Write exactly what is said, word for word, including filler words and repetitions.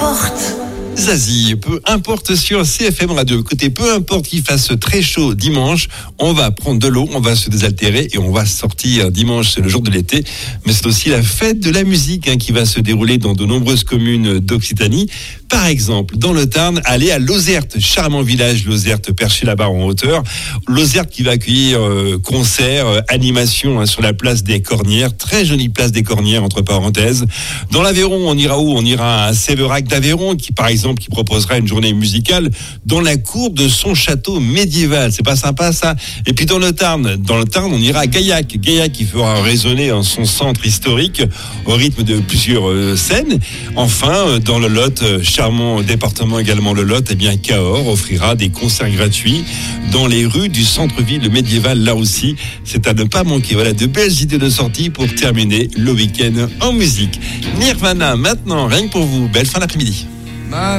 importe. Zazie, peu importe sur C F M Radio. Écoutez, peu importe qu'il fasse très chaud dimanche, on va prendre de l'eau, on va se désaltérer et on va sortir dimanche, c'est le jour de l'été. Mais c'est aussi la fête de la musique hein, qui va se dérouler dans de nombreuses communes d'Occitanie. Par exemple, dans le Tarn, allez à Lozerte, charmant village Lozerte, perché là-bas en hauteur. Lozerte qui va accueillir euh, concerts, euh, animations hein, sur la place des Cornières. Très jolie place des Cornières, entre parenthèses. Dans l'Aveyron, on ira où? On ira à Séverac d'Aveyron, qui par exemple qui proposera une journée musicale dans la cour de son château médiéval. C'est pas sympa ça? Et puis dans le Tarn, dans le Tarn, on ira à Gaillac. Gaillac qui fera résonner hein, son centre historique au rythme de plusieurs euh, scènes. Enfin, euh, dans le Lot, euh, charmant département également le Lot, eh bien Cahors offrira des concerts gratuits dans les rues du centre-ville médiéval. Là aussi, c'est à ne pas manquer. Voilà de belles idées de sortie pour terminer le week-end en musique. Nirvana, maintenant, rien que pour vous. Belle fin d'après-midi.